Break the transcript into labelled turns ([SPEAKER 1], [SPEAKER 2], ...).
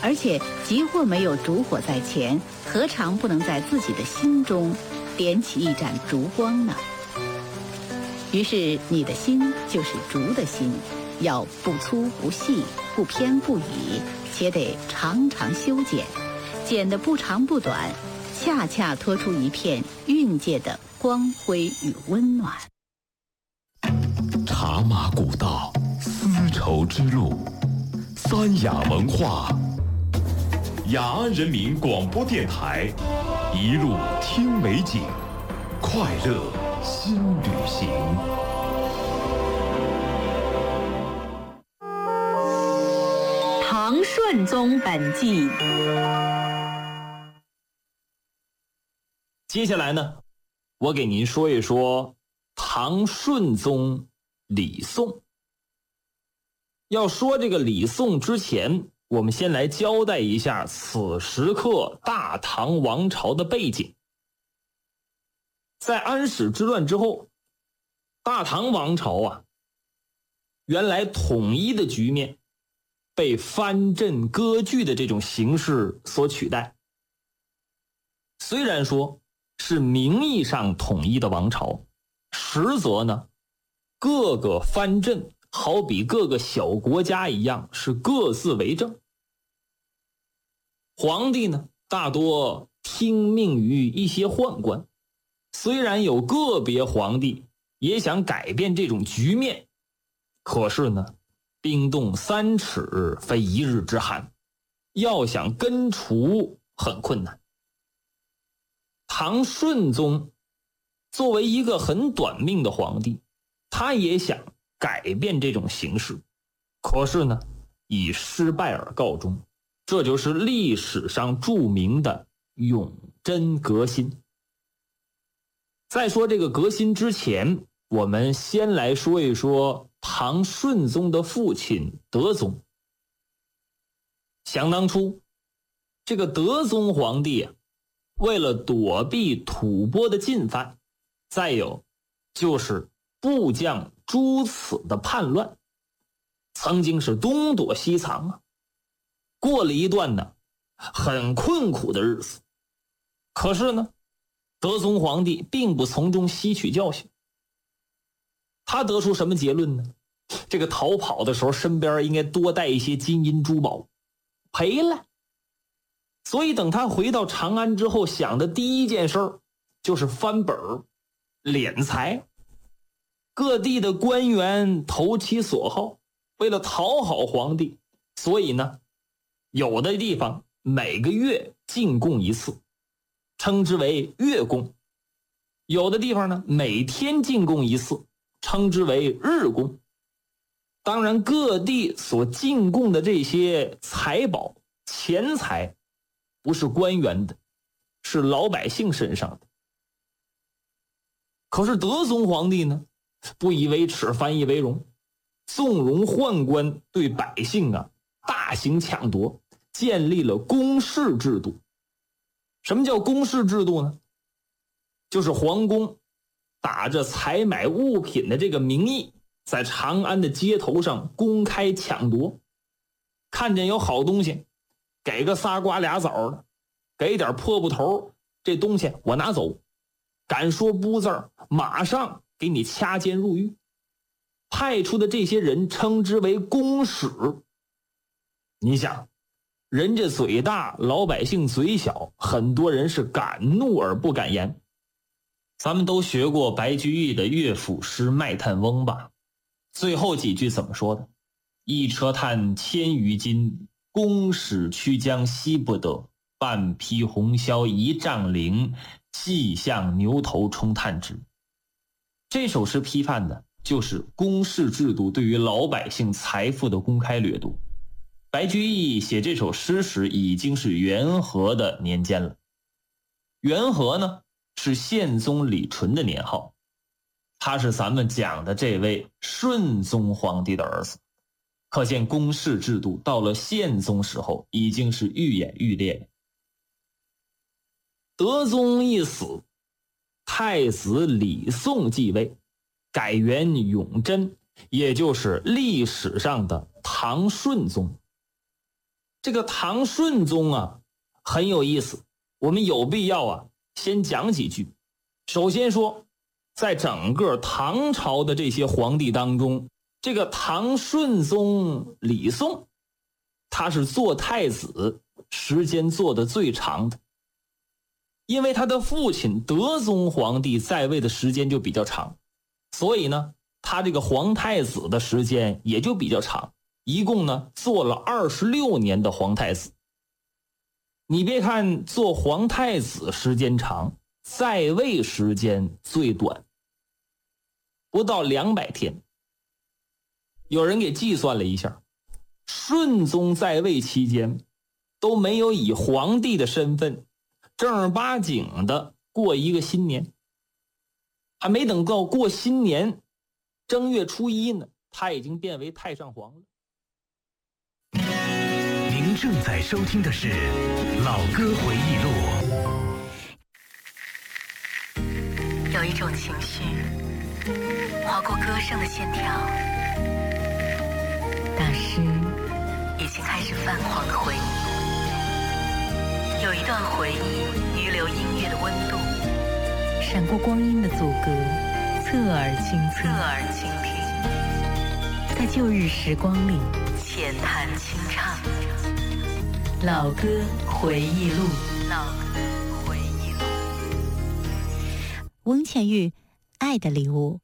[SPEAKER 1] 而且急或没有烛火在前，何尝不能在自己的心中点起一盏烛光呢？于是你的心就是烛的心，要不粗不细，不偏不倚，且得常常修剪，剪得不长不短，恰恰托出一片蕴藉的光辉与温暖。
[SPEAKER 2] 茶马古道，丝绸之路，三雅文化，雅安人民广播电台，一路听美景，快乐新旅行。
[SPEAKER 3] 唐顺宗本纪。
[SPEAKER 4] 接下来呢，我给您说一说唐顺宗李诵。要说这个李诵之前，我们先来交代一下此时刻大唐王朝的背景。在安史之乱之后，大唐王朝啊，原来统一的局面被藩镇割据的这种形式所取代。虽然说是名义上统一的王朝，实则呢，各个藩镇好比各个小国家一样，是各自为政。皇帝呢，大多听命于一些宦官，虽然有个别皇帝也想改变这种局面，可是呢，冰冻3尺非一日之寒，要想根除很困难。唐顺宗作为一个很短命的皇帝，他也想改变这种形势，可是呢，以失败而告终。这就是历史上著名的永贞革新。在说这个革新之前，我们先来说一说唐顺宗的父亲德宗。想当初，这个德宗皇帝啊，为了躲避吐蕃的进犯，再有就是部将朱此的叛乱，曾经是东躲西藏啊，过了一段呢很困苦的日子。可是呢，德宗皇帝并不从中吸取教训。他得出什么结论呢？这个逃跑的时候身边应该多带一些金银珠宝，赔了。所以等他回到长安之后，想的第一件事就是翻本敛财。各地的官员投其所好，为了讨好皇帝，所以呢，有的地方每个月进贡一次，称之为月贡；有的地方呢，每天进贡一次，称之为日贡。当然，各地所进贡的这些财宝、钱财，不是官员的，是老百姓身上的。可是德宗皇帝呢，不以为耻，反以为荣，纵容宦官对百姓啊大行抢夺，建立了公示制度。什么叫公示制度呢？就是皇宫打着采买物品的这个名义，在长安的街头上公开抢夺，看见有好东西，给个仨瓜俩枣的，给点破布头，这东西我拿走，敢说不字马上给你掐尖入狱。派出的这些人称之为公使。你想，人家嘴大，老百姓嘴小，很多人是敢怒而不敢言。咱们都学过白居易的乐府诗《卖炭翁》吧？最后几句怎么说的？一车炭千余斤，公使驱将惜不得，半匹红绡一丈绫，细向牛头充炭之。这首诗批判的就是公示制度对于老百姓财富的公开掠夺。白居易写这首诗时已经是元和的年间了。元和呢，是宪宗李纯的年号，他是咱们讲的这位顺宗皇帝的儿子。可见公示制度到了宪宗时候已经是愈演愈烈了。德宗一死，太子李诵继位，改元永贞，也就是历史上的唐顺宗。 这个唐顺宗啊很有意思，我们有必要啊先讲几句。首先说，在整个唐朝的这些皇帝当中，这个唐顺宗李诵，他是做太子时间做的最长的。因为他的父亲德宗皇帝在位的时间就比较长，所以呢他这个皇太子的时间也就比较长，一共呢做了26年的皇太子。你别看做皇太子时间长，在位时间最短，不到200天。有人给计算了一下，顺宗在位期间都没有以皇帝的身份正儿八经的过一个新年，还没等到过新年正月初1呢，他已经变为太上皇了。
[SPEAKER 5] 您正在收听的是老歌回忆录。
[SPEAKER 6] 有一种情绪划过歌声的线条，大师已经开始泛黄的回忆。有一段回忆遗留音乐的温度，
[SPEAKER 3] 闪过光阴的阻隔，侧耳倾听，
[SPEAKER 6] 在旧日时光里浅谈轻唱。
[SPEAKER 3] 老歌回忆录。
[SPEAKER 6] 老歌回忆录。
[SPEAKER 7] 翁倩玉《爱的礼物》。